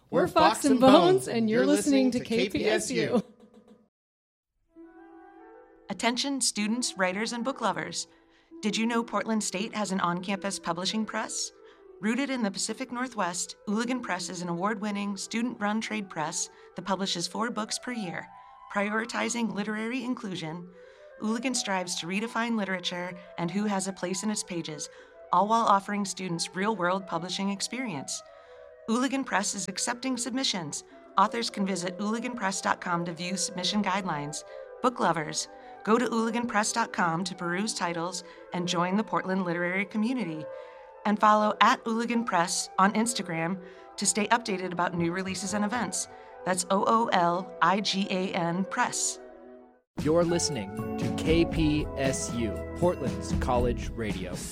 We're Fox and Bones, and you're listening to KPSU. Attention students, writers, and book lovers. Did you know Portland State has an on-campus publishing press? Rooted in the Pacific Northwest, Ooligan Press is an award-winning, student-run trade press that publishes 4 books per year. Prioritizing literary inclusion, Ooligan strives to redefine literature and who has a place in its pages, all while offering students real-world publishing experience. Ooligan Press is accepting submissions. Authors can visit ooliganpress.com to view submission guidelines. Book lovers, go to ooliganpress.com to peruse titles and join the Portland literary community. And follow @Ooligan Press on Instagram to stay updated about new releases and events. That's OOLIGAN Press. You're listening to KPSU, Portland's College Radio.